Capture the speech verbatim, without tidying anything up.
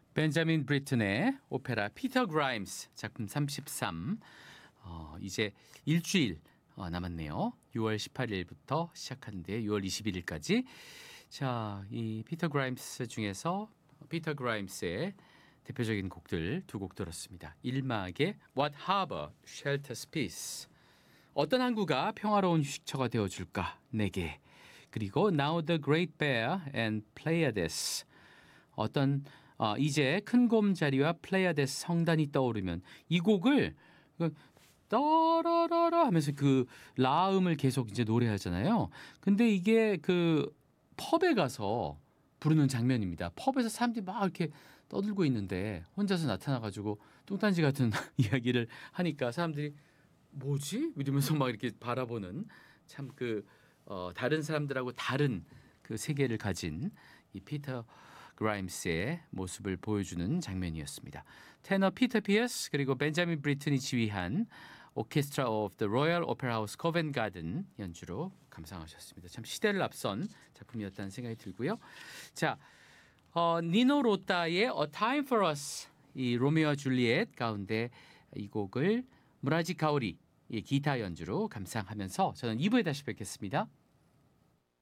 벤자민 브리튼의 오페라 피터 그라임스 작품 삼십삼. 어, 이제 일주일 어, 남았네요. 유월 십팔일부터 시작하는데 유월 이십일일까지. 자, 이 피터 그라임스 중에서 피터 그라임스의 대표적인 곡들 두 곡 들었습니다. 일막의 What Harbor Shelters Peace. 어떤 항구가 평화로운 휴식처가 되어줄까 내게. 그리고 Now the Great Bear and Pleiades. 어떤 어, 이제 큰 곰자리와 플레이아데스 성단이 떠오르면 이 곡을 따라라라 하면서 그 라음을 계속 이제 노래하잖아요. 근데 이게 그 펍에 가서 부르는 장면입니다. 펍에서 사람들이 막 이렇게 떠들고 있는데 혼자서 나타나가지고 뚱딴지 같은 이야기를 하니까 사람들이 뭐지? 이러면서 막 이렇게 바라보는 참 그 어, 다른 사람들하고 다른 그 세계를 가진 이 피터 그라임스의 모습을 보여주는 장면이었습니다. 테너 피터 피어스 그리고 벤자민 브리튼이 지휘한 오케스트라 오브 더 로열 오페라 하우스 코벤트 가든 연주로 감상하셨습니다. 참 시대를 앞선 작품이었다는 생각이 들고요. 자, 어, 니노 로타의 A Time for Us, 이 로미오와 줄리엣 가운데 이 곡을 무라지 가오리 이 기타 연주로 감상하면서 저는 이 부에 다시 뵙겠습니다.